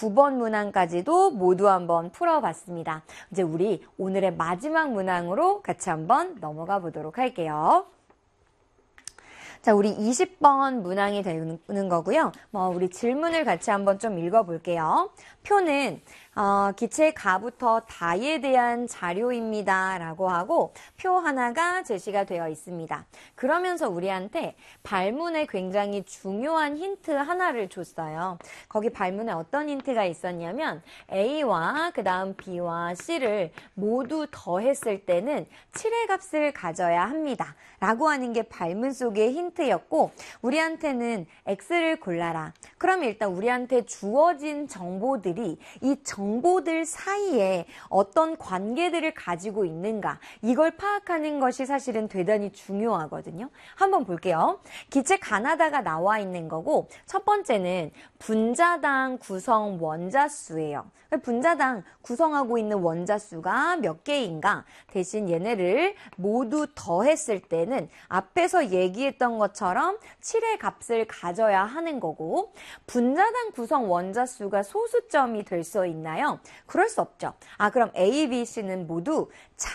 9번 문항까지도 모두 한번 풀어봤습니다. 이제 우리 오늘의 마지막 문항으로 같이 한번 넘어가 보도록 할게요. 자, 우리 20번 문항이 되는 거고요. 우리 질문을 같이 한번 좀 읽어볼게요. 표는 기체 가부터 다에 대한 자료입니다 라고 하고 표 하나가 제시가 되어 있습니다. 그러면서 우리한테 발문에 굉장히 중요한 힌트 하나를 줬어요. 거기 발문에 어떤 힌트가 있었냐면 A와 그 다음 B와 C를 모두 더했을 때는 7의 값을 가져야 합니다 라고 하는 게 발문 속의 힌트였고, 우리한테는 X를 골라라. 그럼 일단 우리한테 주어진 정보들이 이 정보들 사이에 어떤 관계들을 가지고 있는가, 이걸 파악하는 것이 사실은 대단히 중요하거든요. 한번 볼게요. 기체 가나다가 나와 있는 거고, 첫 번째는 분자당 구성 원자수예요. 분자당 구성하고 있는 원자수가 몇 개인가, 대신 얘네를 모두 더했을 때는 앞에서 얘기했던 것처럼 7의 값을 가져야 하는 거고, 분자당 구성 원자수가 소수점이 될 수 있나요? 그럴 수 없죠. 그럼 A, B, C는 모두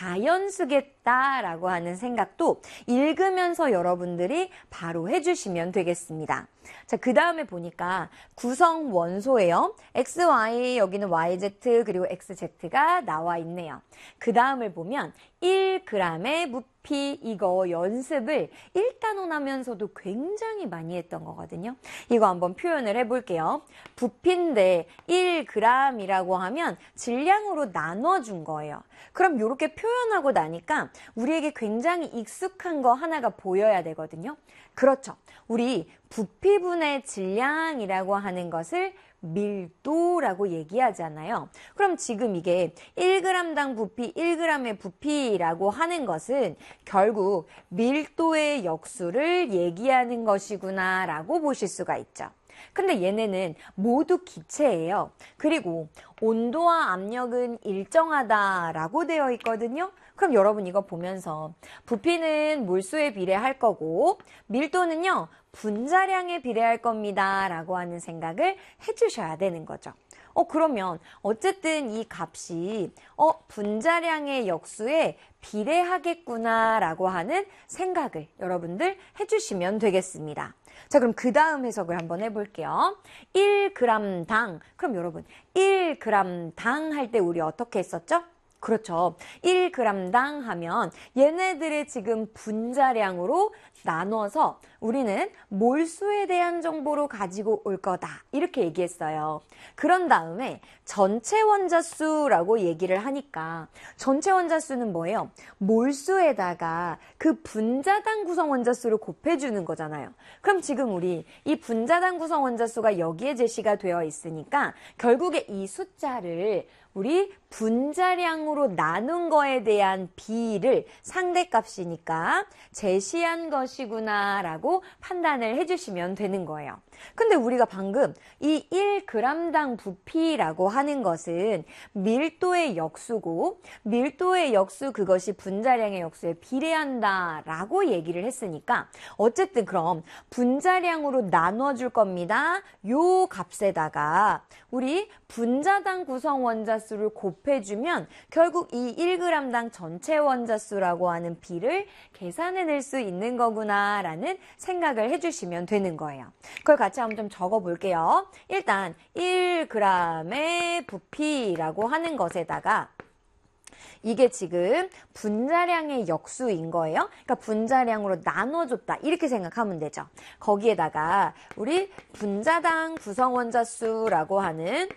자연수겠다라고 하는 생각도 읽으면서 여러분들이 바로 해주시면 되겠습니다. 자, 그 다음에 보니까 구성 원소예요. X, Y, 여기는 YZ 그리고 XZ가 나와 있네요. 그 다음을 보면 1g의 부피, 이거 연습을 1단원 하면서도 굉장히 많이 했던 거거든요. 이거 한번 표현을 해볼게요. 부피인데 1g이라고 하면 질량으로 나눠준 거예요. 그럼 이렇게 표현하고 나니까 우리에게 굉장히 익숙한 거 하나가 보여야 되거든요. 그렇죠. 우리 부피분의 질량이라고 하는 것을 밀도라고 얘기하잖아요. 그럼 지금 이게 1g당 부피, 1g의 부피라고 하는 것은 결국 밀도의 역수를 얘기하는 것이구나 라고 보실 수가 있죠. 근데 얘네는 모두 기체예요. 그리고 온도와 압력은 일정하다라고 되어 있거든요. 그럼 여러분 이거 보면서 부피는 몰수에 비례할 거고 밀도는요 분자량에 비례할 겁니다 라고 하는 생각을 해주셔야 되는 거죠. 그러면 어쨌든 이 값이 분자량의 역수에 비례하겠구나 라고 하는 생각을 여러분들 해주시면 되겠습니다. 자, 그럼 그 다음 해석을 한번 해볼게요. 1g당, 그럼 여러분 1g당 할 때 우리 어떻게 했었죠? 그렇죠. 1g당 하면 얘네들의 지금 분자량으로 나눠서 우리는 몰수에 대한 정보로 가지고 올 거다. 이렇게 얘기했어요. 그런 다음에 전체 원자수라고 얘기를 하니까 전체 원자수는 뭐예요? 몰수에다가 그 분자당 구성 원자수를 곱해주는 거잖아요. 그럼 지금 우리 이 분자당 구성 원자수가 여기에 제시가 되어 있으니까 결국에 이 숫자를 우리 분자량으로 나눈 거에 대한 비를 상대값이니까 제시한 것이구나 라고 판단을 해주시면 되는 거예요. 근데 우리가 방금 이 1g당 부피라고 하는 것은 밀도의 역수고 밀도의 역수 그것이 분자량의 역수에 비례한다 라고 얘기를 했으니까 어쨌든 그럼 분자량으로 나눠줄 겁니다. 요 값에다가 우리 분자당 구성 원자수를 곱해주면 결국 이 1g당 전체 원자수라고 하는 비를 계산해낼 수 있는 거구나 라는 생각을 해주시면 되는 거예요. 그걸 같이 한번 좀 적어볼게요. 일단 1g의 부피라고 하는 것에다가 이게 지금 분자량의 역수인 거예요. 그러니까 분자량으로 나눠줬다. 이렇게 생각하면 되죠. 거기에다가 우리 분자당 구성 원자수라고 하는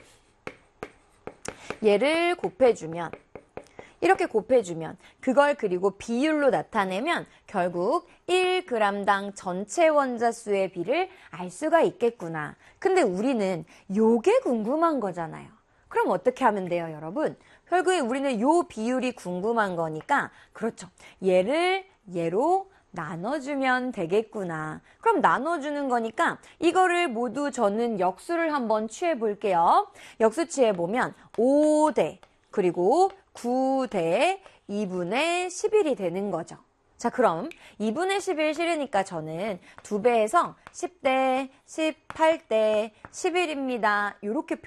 얘를 곱해주면 이렇게 곱해주면 그걸 그리고 비율로 나타내면 결국 1g당 전체 원자수의 비를 알 수가 있겠구나. 근데 우리는 요게 궁금한 거잖아요. 그럼 어떻게 하면 돼요, 여러분? 결국에 우리는 요 비율이 궁금한 거니까 그렇죠. 얘를 얘로 나눠주면 되겠구나. 그럼 나눠주는 거니까 이거를 모두 저는 역수를 한번 취해 볼게요. 역수 취해 보면 5대 그리고 9대 2분의 11이 되는 거죠. 자, 그럼 2분의 11 싫으니까 저는 2배해서 10대 18대 11입니다. 이렇게